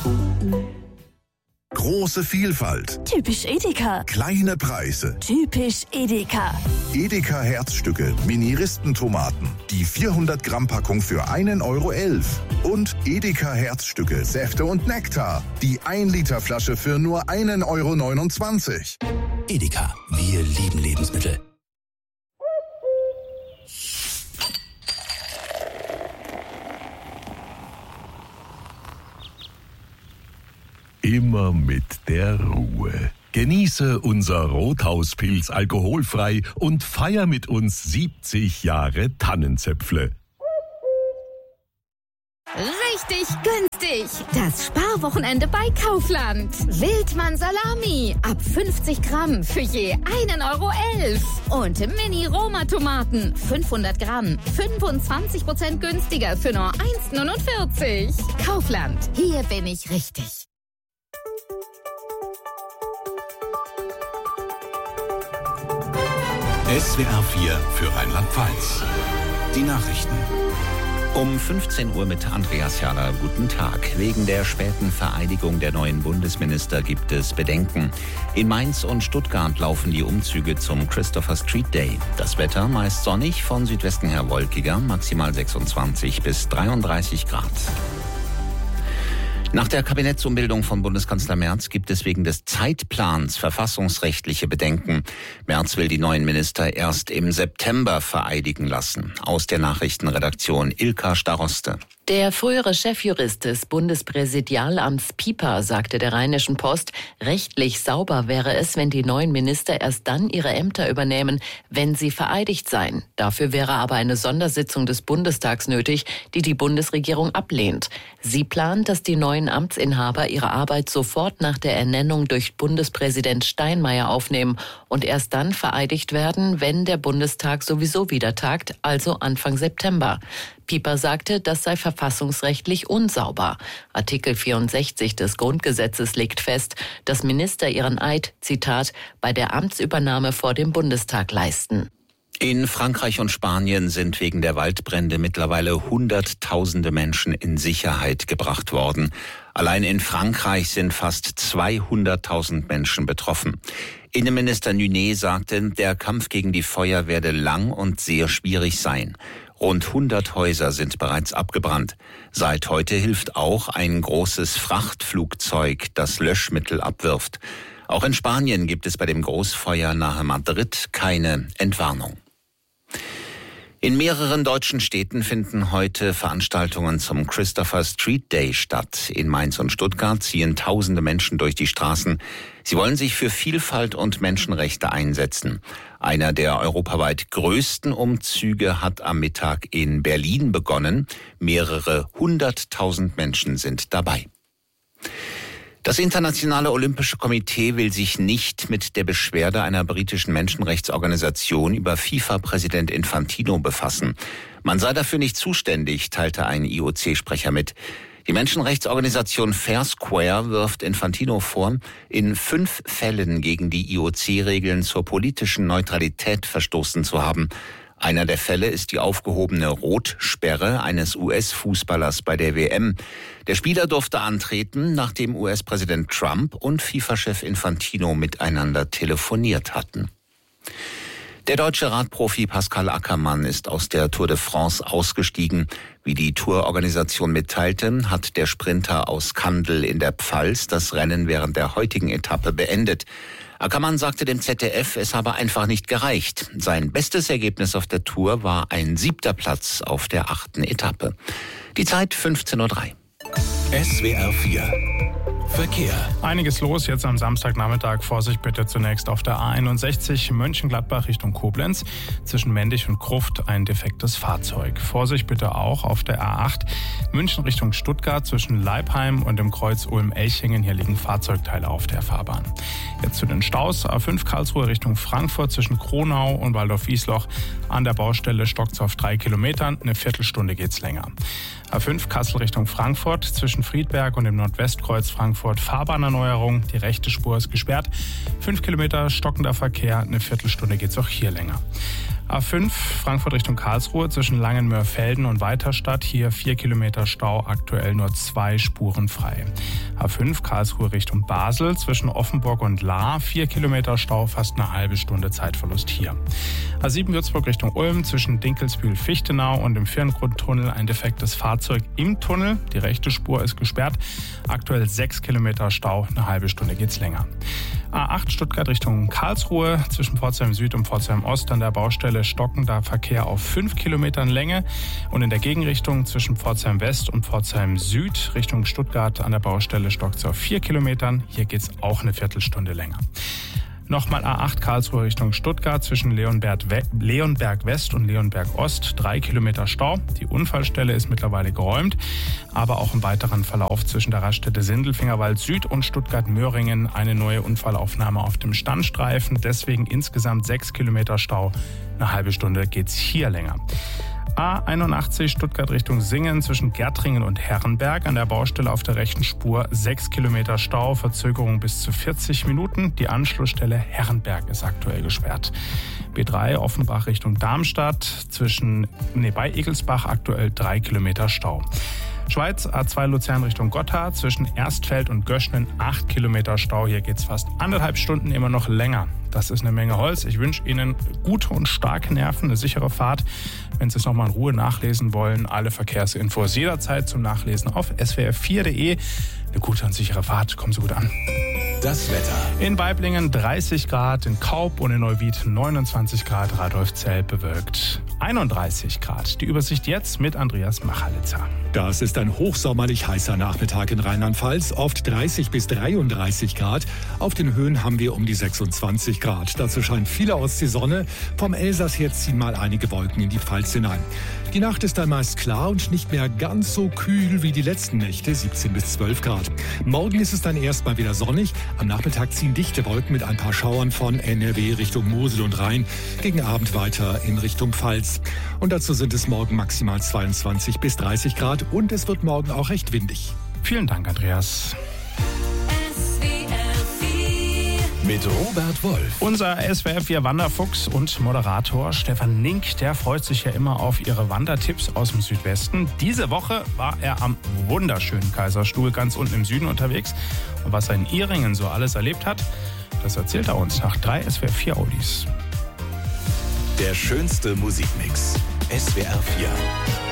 Große Vielfalt. Typisch Edeka. Kleine Preise. Typisch Edeka. Edeka Herzstücke, Mini-Ristentomaten. Die 400 Gramm Packung für 1,11 €. Und Edeka Herzstücke, Säfte und Nektar. Die 1 Liter Flasche für nur 1,29 €. Edeka, wir lieben Lebensmittel. Immer mit der Ruhe. Genieße unser Rothauspilz alkoholfrei und feier mit uns 70 Jahre Tannenzäpfle. Richtig günstig! Das Sparwochenende bei Kaufland. Wildmann Salami ab 50 Gramm für je 1,11 €. Und Mini-Roma-Tomaten 500 Gramm 25% günstiger für nur 1,49 €. Kaufland, hier bin ich richtig. SWR 4 für Rheinland-Pfalz. Die Nachrichten. Um 15 Uhr mit Andreas Jahler. Guten Tag. Wegen der späten Vereidigung der neuen Bundesminister gibt es Bedenken. In Mainz und Stuttgart laufen die Umzüge zum Christopher Street Day. Das Wetter meist sonnig, von Südwesten her wolkiger, maximal 26 bis 33 Grad. Nach der Kabinettsumbildung von Bundeskanzler Merz gibt es wegen des Zeitplans verfassungsrechtliche Bedenken. Merz will die neuen Minister erst im September vereidigen lassen. Aus der Nachrichtenredaktion Ilka Staroste. Der frühere Chefjurist des Bundespräsidialamts Pieper sagte der Rheinischen Post, rechtlich sauber wäre es, wenn die neuen Minister erst dann ihre Ämter übernehmen, wenn sie vereidigt seien. Dafür wäre aber eine Sondersitzung des Bundestags nötig, die die Bundesregierung ablehnt. Sie plant, dass die neuen Amtsinhaber ihre Arbeit sofort nach der Ernennung durch Bundespräsident Steinmeier aufnehmen und erst dann vereidigt werden, wenn der Bundestag sowieso wieder tagt, also Anfang September. Pieper sagte, das sei verfassungsrechtlich unsauber. Artikel 64 des Grundgesetzes legt fest, dass Minister ihren Eid, Zitat, bei der Amtsübernahme vor dem Bundestag leisten. In Frankreich und Spanien sind wegen der Waldbrände mittlerweile Hunderttausende Menschen in Sicherheit gebracht worden. Allein in Frankreich sind fast 200.000 Menschen betroffen. Innenminister Nunet sagte, der Kampf gegen die Feuer werde lang und sehr schwierig sein. Rund 100 Häuser sind bereits abgebrannt. Seit heute hilft auch ein großes Frachtflugzeug, das Löschmittel abwirft. Auch in Spanien gibt es bei dem Großfeuer nahe Madrid keine Entwarnung. In mehreren deutschen Städten finden heute Veranstaltungen zum Christopher Street Day statt. In Mainz und Stuttgart ziehen tausende Menschen durch die Straßen. Sie wollen sich für Vielfalt und Menschenrechte einsetzen. Einer der europaweit größten Umzüge hat am Mittag in Berlin begonnen. Mehrere 100.000 Menschen sind dabei. Das Internationale Olympische Komitee will sich nicht mit der Beschwerde einer britischen Menschenrechtsorganisation über FIFA-Präsident Infantino befassen. Man sei dafür nicht zuständig, teilte ein IOC-Sprecher mit. Die Menschenrechtsorganisation Fair Square wirft Infantino vor, in 5 Fällen gegen die IOC-Regeln zur politischen Neutralität verstoßen zu haben. Einer der Fälle ist die aufgehobene Rotsperre eines US-Fußballers bei der WM. Der Spieler durfte antreten, nachdem US-Präsident Trump und FIFA-Chef Infantino miteinander telefoniert hatten. Der deutsche Radprofi Pascal Ackermann ist aus der Tour de France ausgestiegen. Wie die Tourorganisation mitteilte, hat der Sprinter aus Kandel in der Pfalz das Rennen während der heutigen Etappe beendet. Ackermann sagte dem ZDF, es habe einfach nicht gereicht. Sein bestes Ergebnis auf der Tour war ein 7. Platz auf der 8. Etappe. Die Zeit 15:03 Uhr. SWR 4 Verkehr. Einiges los jetzt am Samstagnachmittag. Vorsicht bitte zunächst auf der A61 Mönchengladbach Richtung Koblenz. Zwischen Mendig und Gruft ein defektes Fahrzeug. Vorsicht bitte auch auf der A8 München Richtung Stuttgart zwischen Leipheim und dem Kreuz Ulm-Elchingen. Hier liegen Fahrzeugteile auf der Fahrbahn. Jetzt zu den Staus. A5 Karlsruhe Richtung Frankfurt zwischen Kronau und Waldorf-Wiesloch. An der Baustelle stockt's auf 3 Kilometern. Eine Viertelstunde geht's länger. A5 Kassel Richtung Frankfurt zwischen Friedberg und dem Nordwestkreuz Frankfurt Fahrbahnerneuerung. Die rechte Spur ist gesperrt. 5 Kilometer stockender Verkehr. Eine Viertelstunde geht's auch hier länger. A5 Frankfurt Richtung Karlsruhe zwischen Langenmörfelden und Weiterstadt. Hier 4 Kilometer Stau, aktuell nur 2 Spuren frei. A5 Karlsruhe Richtung Basel zwischen Offenburg und Lahr. 4 Kilometer Stau, fast eine halbe Stunde Zeitverlust hier. A7 Würzburg Richtung Ulm zwischen Dinkelsbühl-Fichtenau und dem Firngrundtunnel ein defektes Fahrzeug im Tunnel. Die rechte Spur ist gesperrt. Aktuell 6 Kilometer Stau, eine halbe Stunde geht's länger. A8 Stuttgart Richtung Karlsruhe zwischen Pforzheim Süd und Pforzheim Ost an der Baustelle stockender Verkehr auf 5 Kilometern Länge und in der Gegenrichtung zwischen Pforzheim West und Pforzheim Süd Richtung Stuttgart an der Baustelle stockt es auf 4 Kilometern. Hier geht's auch eine Viertelstunde länger. Nochmal A8 Karlsruhe Richtung Stuttgart zwischen Leonberg West und Leonberg Ost. 3 Kilometer Stau. Die Unfallstelle ist mittlerweile geräumt. Aber auch im weiteren Verlauf zwischen der Raststätte Sindelfingerwald Süd und Stuttgart-Möhringen eine neue Unfallaufnahme auf dem Standstreifen. Deswegen insgesamt 6 Kilometer Stau. Eine halbe Stunde geht's hier länger. A81 Stuttgart Richtung Singen zwischen Gärtringen und Herrenberg an der Baustelle auf der rechten Spur 6 Kilometer Stau, Verzögerung bis zu 40 Minuten. Die Anschlussstelle Herrenberg ist aktuell gesperrt. B3 Offenbach Richtung Darmstadt bei Egelsbach aktuell 3 Kilometer Stau. Schweiz, A2 Luzern Richtung Gotthard, zwischen Erstfeld und Göschnen 8 Kilometer Stau. Hier geht's fast 1,5 Stunden immer noch länger. Das ist eine Menge Holz. Ich wünsche Ihnen gute und starke Nerven, eine sichere Fahrt. Wenn Sie es nochmal in Ruhe nachlesen wollen, alle Verkehrsinfos jederzeit zum Nachlesen auf swr4.de. Eine gute und sichere Fahrt. Kommen Sie gut an. Das Wetter. In Weiblingen 30 Grad, in Kaub und in Neuwied 29 Grad, Radolfzell bewölkt 31 Grad. Die Übersicht jetzt mit Andreas Machalitzer. Das ist ein hochsommerlich heißer Nachmittag in Rheinland-Pfalz, oft 30 bis 33 Grad. Auf den Höhen haben wir um die 26 Grad. Dazu scheint vielerorts die Sonne. Vom Elsass her ziehen mal einige Wolken in die Pfalz hinein. Die Nacht ist dann meist klar und nicht mehr ganz so kühl wie die letzten Nächte, 17 bis 12 Grad. Morgen ist es dann erstmal wieder sonnig. Am Nachmittag ziehen dichte Wolken mit ein paar Schauern von NRW Richtung Mosel und Rhein. Gegen Abend weiter in Richtung Pfalz. Und dazu sind es morgen maximal 22 bis 30 Grad und es wird morgen auch recht windig. Vielen Dank, Andreas. Mit Robert Wolf. Unser SWR4-Wanderfuchs und Moderator Stefan Nink, der freut sich ja immer auf Ihre Wandertipps aus dem Südwesten. Diese Woche war er am wunderschönen Kaiserstuhl ganz unten im Süden unterwegs. Und was er in Ihringen so alles erlebt hat, das erzählt er uns nach 3 SWR4-Oldies. Der schönste Musikmix. SWR4.